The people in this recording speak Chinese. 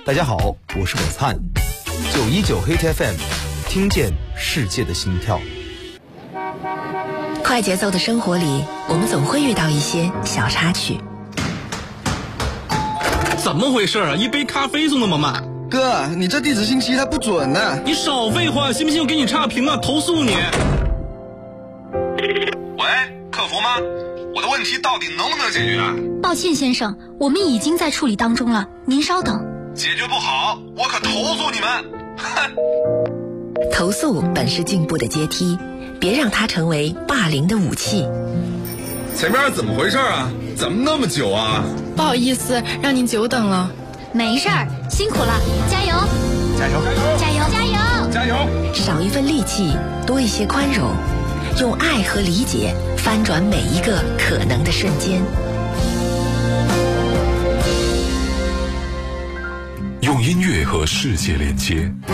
大家好，我是伟灿，919 Hit FM， 听见世界的心跳。 快节奏的生活里，我们总会遇到一些小插曲。 怎么回事啊？一杯咖啡送那么慢？ 哥，你这地址信息它不准呢。 你少废话，信不信我给你差评啊？投诉你！ 喂，客服吗？我的问题到底能不能解决啊？ 抱歉先生，我们已经在处理当中了，您稍等。 解决不好，我可投诉你们！哼！ 投诉本是进步的阶梯，别让它成为霸凌的武器。 前面怎么回事啊？怎么那么久啊？ 不好意思，让您久等了。 没事儿，辛苦了，加油！ 加油！ 加油！加油！ 加油！ 少一份戾气，多一些宽容，用爱和理解翻转每一个可能的瞬间。 用音乐和世界连接。